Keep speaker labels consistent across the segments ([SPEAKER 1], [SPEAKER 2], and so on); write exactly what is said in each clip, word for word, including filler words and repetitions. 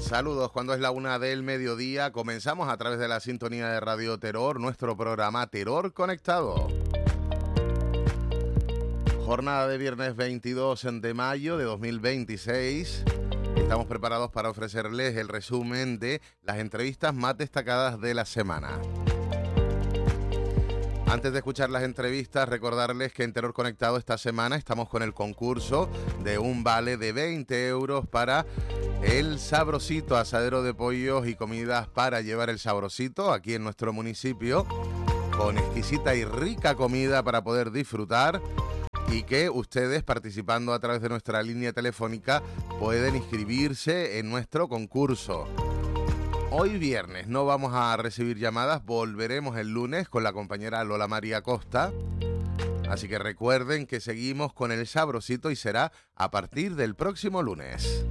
[SPEAKER 1] Saludos, cuando es la una del mediodía, comenzamos a través de la sintonía de Radio Terror, nuestro programa Terror Conectado. Jornada de viernes veintidós de mayo de dos mil veintiséis. Estamos preparados para ofrecerles el resumen de las entrevistas más destacadas de la semana. Antes de escuchar las entrevistas, recordarles que en Terror Conectado esta semana estamos con el concurso de un vale de veinte euros para el Sabrosito, asadero de pollos y comidas para llevar el Sabrosito aquí en nuestro municipio, con exquisita y rica comida para poder disfrutar, y que ustedes, participando a través de nuestra línea telefónica, pueden inscribirse en nuestro concurso. Hoy viernes no vamos a recibir llamadas, volveremos el lunes con la compañera Lola María Costa. Así que recuerden que seguimos con el Sabrosito y será a partir del próximo lunes.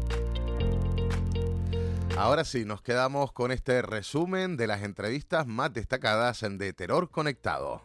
[SPEAKER 1] Ahora sí, nos quedamos con este resumen de las entrevistas más destacadas de Terror Conectado.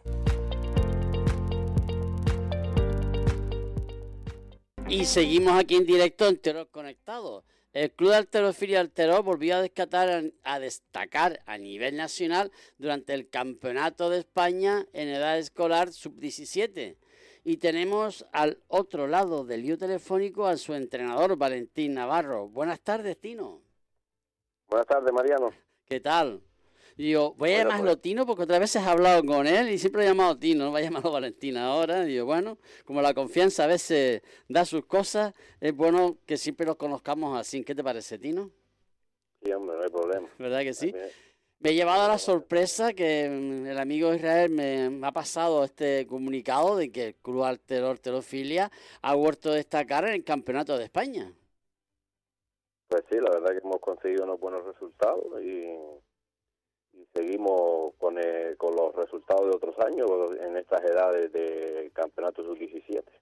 [SPEAKER 2] Y seguimos aquí en directo en Terror Conectado. El Club de Halterofilia Terror volvió a destacar, a destacar a nivel nacional durante el Campeonato de España en edad escolar sub diecisiete. Y tenemos al otro lado del lío telefónico a su entrenador, Valentín Navarro. Buenas tardes, Tino.
[SPEAKER 3] Buenas tardes, Mariano.
[SPEAKER 2] ¿Qué tal? Digo, voy a
[SPEAKER 3] Bueno,
[SPEAKER 2] llamarlo
[SPEAKER 3] pues.
[SPEAKER 2] Tino porque otras veces he hablado con él y siempre he llamado Tino, no me ha llamado Valentín ahora. Digo, bueno, como la confianza a veces da sus cosas, es bueno que siempre los conozcamos así. ¿Qué te parece, Tino?
[SPEAKER 3] Sí, hombre, no hay problema.
[SPEAKER 2] ¿Verdad que sí?
[SPEAKER 3] También.
[SPEAKER 2] Me he llevado a la sorpresa que el amigo Israel me, me ha pasado este comunicado de que el Club Halterofilia ha vuelto a destacar en el Campeonato de España.
[SPEAKER 3] Pues sí, la verdad que hemos conseguido unos buenos resultados y, y seguimos con, el, con los resultados de otros años en estas edades de Campeonato sub diecisiete.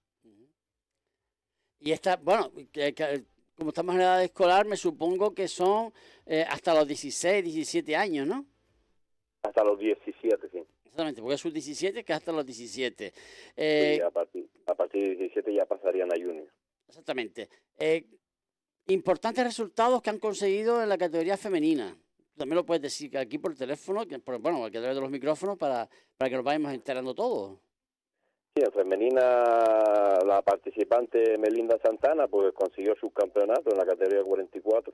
[SPEAKER 2] Y esta, bueno, que, que, como estamos en edad escolar, me supongo que son eh, hasta los dieciséis, diecisiete años, ¿no?
[SPEAKER 3] Hasta los diecisiete, sí.
[SPEAKER 2] Exactamente, porque es sub diecisiete que es hasta los diecisiete. Eh,
[SPEAKER 3] Sí, a partir, a partir de diecisiete ya pasarían a junior.
[SPEAKER 2] Exactamente. Eh, importantes resultados que han conseguido en la categoría femenina. También lo puedes decir aquí por teléfono, que por, bueno, a través de los micrófonos para, para que nos vayamos enterando todos.
[SPEAKER 3] Sí, en femenina la participante Melinda Santana pues consiguió su campeonato en la categoría cuarenta y cuatro,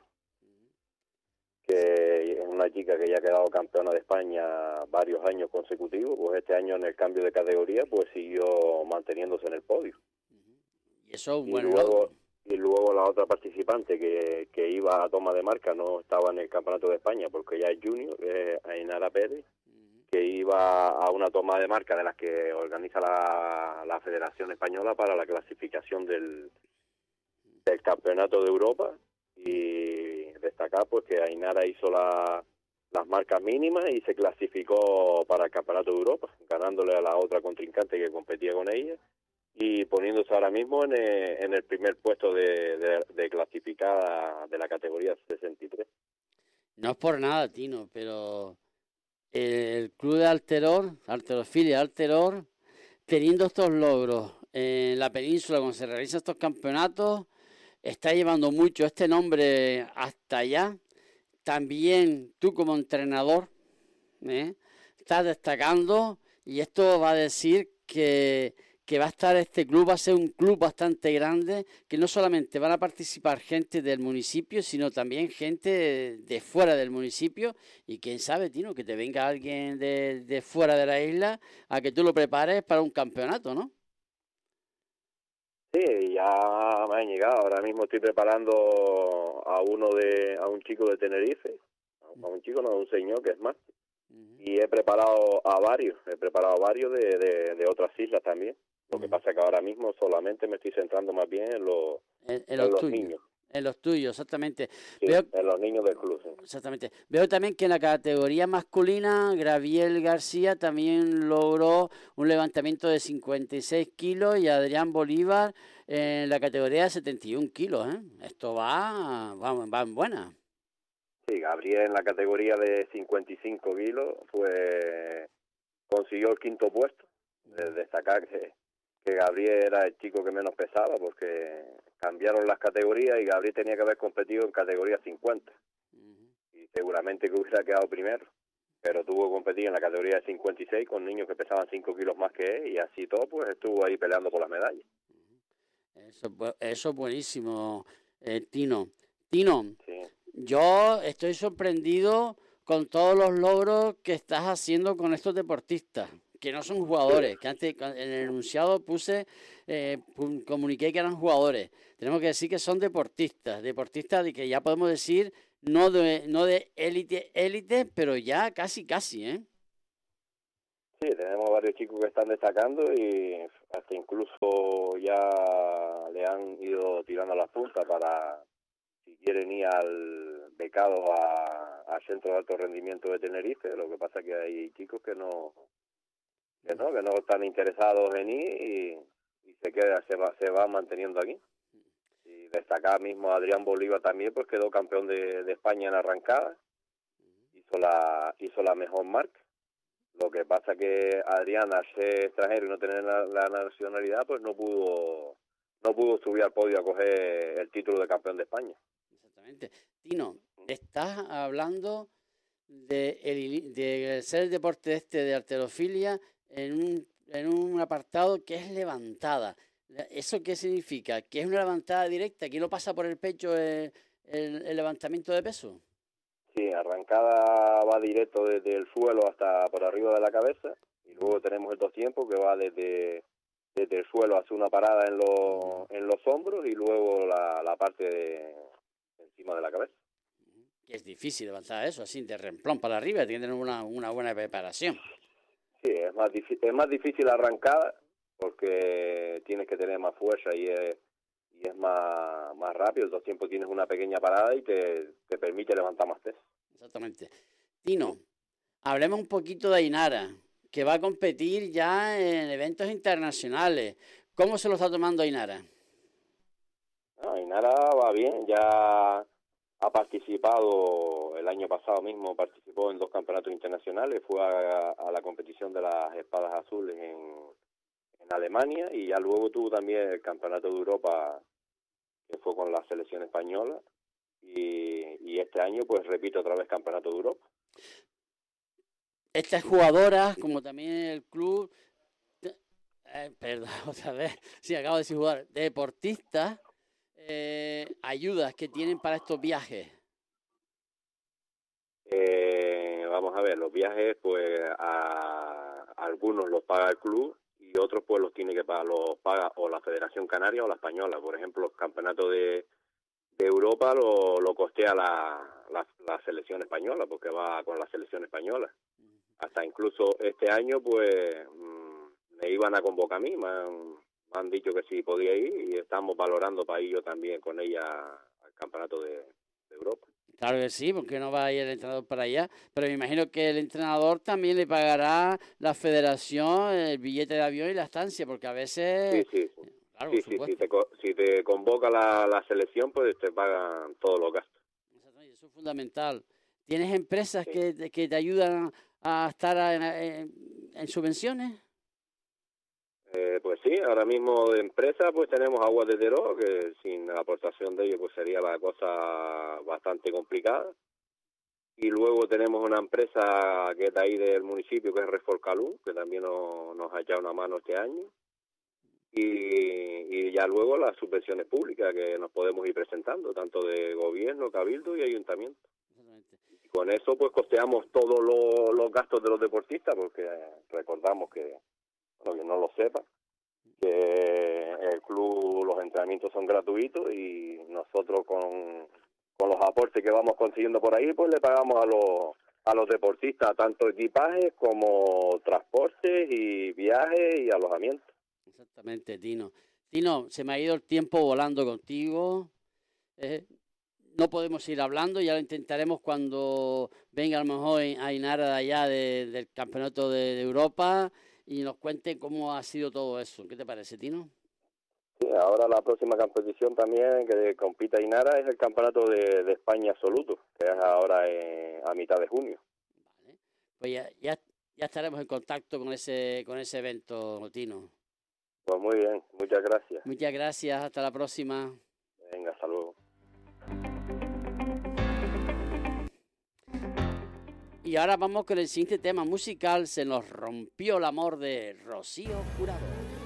[SPEAKER 3] que es una chica que ya ha quedado campeona de España varios años consecutivos. Pues este año en el cambio de categoría pues siguió manteniéndose en el podio.
[SPEAKER 2] Y eso es
[SPEAKER 3] y
[SPEAKER 2] bueno.
[SPEAKER 3] luego y luego la otra participante que, que iba a toma de marca no estaba en el campeonato de España porque ya es junior, es Ainara Pérez, que iba a una toma de marca de las que organiza la, la Federación Española para la clasificación del, del Campeonato de Europa. Y destacar pues que Ainara hizo la, las marcas mínimas y se clasificó para el Campeonato de Europa, ganándole a la otra contrincante que competía con ella y poniéndose ahora mismo en el, en el primer puesto de, de, de clasificada de la categoría sesenta y tres.
[SPEAKER 2] No es por nada, Tino, pero el Club de Alteror, Halterofilia Alteror, teniendo estos logros en la península, cuando se realizan estos campeonatos, está llevando mucho este nombre hasta allá. También tú como entrenador ¿eh? estás destacando, y esto va a decir que, que va a estar este club, va a ser un club bastante grande, que no solamente van a participar gente del municipio, sino también gente de, de fuera del municipio, y quién sabe, Tino, que te venga alguien de, de fuera de la isla a que tú lo prepares para un campeonato, ¿no?
[SPEAKER 3] Sí, ya me han llegado. Ahora mismo estoy preparando a uno de, a un chico de Tenerife, a un chico, no, a un señor que es más. Uh-huh. Y he preparado a varios, he preparado a varios de, de, de otras islas también. Lo uh-huh. que pasa es que ahora mismo solamente me estoy centrando más bien en los,
[SPEAKER 2] en, en
[SPEAKER 3] en
[SPEAKER 2] los,
[SPEAKER 3] los
[SPEAKER 2] tuyos.
[SPEAKER 3] niños.
[SPEAKER 2] En los tuyos, exactamente.
[SPEAKER 3] Sí,
[SPEAKER 2] Veo,
[SPEAKER 3] en los niños del club, sí.
[SPEAKER 2] Exactamente. Veo también que en la categoría masculina, Graviel García también logró un levantamiento de cincuenta y seis kilos y Adrián Bolívar en la categoría de setenta y un kilos. ¿eh? Esto va, va, va en buena.
[SPEAKER 3] Sí, Gabriel en la categoría de cincuenta y cinco kilos pues consiguió el quinto puesto. De destacar que, que Gabriel era el chico que menos pesaba, porque cambiaron las categorías y Gabriel tenía que haber competido en categoría cincuenta. Uh-huh. Y seguramente que hubiera quedado primero, pero tuvo que competir en la categoría de cincuenta y seis con niños que pesaban cinco kilos más que él, y así todo, pues estuvo ahí peleando por las medallas.
[SPEAKER 2] Eso, eso es buenísimo, eh, Tino. Tino, sí. Yo estoy sorprendido con todos los logros que estás haciendo con estos deportistas, que no son jugadores, que antes en el enunciado puse, eh, comuniqué que eran jugadores. Tenemos que decir que son deportistas, deportistas de que ya podemos decir, no de no de élite, élite, pero ya casi, casi, ¿eh?
[SPEAKER 3] Sí, tenemos varios chicos que están destacando y hasta incluso ya le han ido tirando a la punta para, si quieren ir al becado a, al Centro de Alto Rendimiento de Tenerife. Lo que pasa es que hay chicos que no que no, que no están interesados en ir y, y se queda, se va, se va manteniendo aquí. Y destacar mismo a Adrián Bolívar también, pues quedó campeón de, de España en arrancada, hizo la, hizo la mejor marca. Lo que pasa que Adrián, al ser extranjero y no tener la, la nacionalidad, pues no pudo no pudo subir al podio a coger el título de campeón de España.
[SPEAKER 2] Exactamente. Tino, estás hablando de, el, de ser el deporte este de halterofilia en un, en un apartado que es levantada. ¿Eso qué significa? ¿Que es una levantada directa? ¿Que no pasa por el pecho el, el, el levantamiento de peso?
[SPEAKER 3] Sí, arrancada va directo desde el suelo hasta por arriba de la cabeza, y luego tenemos el dos tiempos que va desde, desde el suelo hacia una parada en los, en los hombros y luego la, la parte de encima de la cabeza.
[SPEAKER 2] Es difícil levantar eso así de remplón para arriba, tiene que tener una, una buena preparación.
[SPEAKER 3] Sí, es más, es más difícil la arrancada porque tienes que tener más fuerza y es, y es más, más rápido. El dos tiempos tienes una pequeña parada y te, te permite levantar más peso.
[SPEAKER 2] Exactamente. Tino, hablemos un poquito de Ainara, que va a competir ya en eventos internacionales. ¿Cómo se lo está tomando Ainara?
[SPEAKER 3] No, Ainara va bien, ya ha participado el año pasado mismo, participó en dos campeonatos internacionales, fue a, a la competición de las espadas azules en, en Alemania, y ya luego tuvo también el campeonato de Europa, que fue con la selección española, y, y este año pues repito otra vez campeonato de Europa.
[SPEAKER 2] Estas jugadoras, como también el club, eh, perdón, otra vez, sí, acabo de decir jugador, deportistas, eh, ayudas que tienen para estos viajes.
[SPEAKER 3] Eh, vamos a ver, los viajes pues a, a algunos los paga el club y otros pues los tiene que pagar, los paga o la Federación Canaria o la Española. Por ejemplo, los campeonatos de, de Europa lo, lo costea la, la, la selección española, porque va con la selección española. Hasta incluso este año pues mmm, me iban a convocar a mí, me han, me han dicho que sí podía ir, y estamos valorando para ir yo también con ella al campeonato de, de Europa.
[SPEAKER 2] Claro que sí, porque no va a ir el entrenador para allá, pero me imagino que el entrenador también le pagará la federación el billete de avión y la estancia, porque a veces...
[SPEAKER 3] Sí, sí, sí. Claro, sí, sí, si, te, si te convoca la, la selección, pues te pagan todos los gastos.
[SPEAKER 2] Exactamente, eso es fundamental. ¿Tienes empresas sí. que, que te ayudan a estar en, en, en subvenciones?
[SPEAKER 3] Eh, pues sí, ahora mismo de empresa pues tenemos Aguas de Teró, que sin la aportación de ellos pues sería la cosa bastante complicada. Y luego tenemos una empresa que es de ahí del municipio, que es Reforcalú, que también nos, nos ha echado una mano este año. Y, y ya luego las subvenciones públicas que nos podemos ir presentando, tanto de gobierno, cabildo y ayuntamiento. Y con eso pues costeamos todos los, los gastos de los deportistas, porque recordamos que, bueno, que no lo sepa, que el club, los entrenamientos son gratuitos y nosotros con, con los aportes que vamos consiguiendo por ahí, pues le pagamos a los a los deportistas tanto equipajes como transportes y viajes y alojamientos.
[SPEAKER 2] Exactamente, Tino. Tino, se me ha ido el tiempo volando contigo. Eh, no podemos ir hablando, ya lo intentaremos cuando venga a lo mejor Ainara de allá de, del campeonato de, de Europa y nos cuente cómo ha sido todo eso. ¿Qué te parece, Tino?
[SPEAKER 3] Sí, ahora la próxima competición también que compite Ainara es el campeonato de, de España absoluto, que es ahora en, a mitad de junio.
[SPEAKER 2] Vale, pues ya, ya, ya estaremos en contacto con ese, con ese evento, Tino.
[SPEAKER 3] Pues muy bien, muchas gracias.
[SPEAKER 2] Muchas gracias, hasta la próxima.
[SPEAKER 3] Venga, hasta luego.
[SPEAKER 2] Y ahora vamos con el siguiente tema musical, Se nos rompió el amor de Rocío Jurado.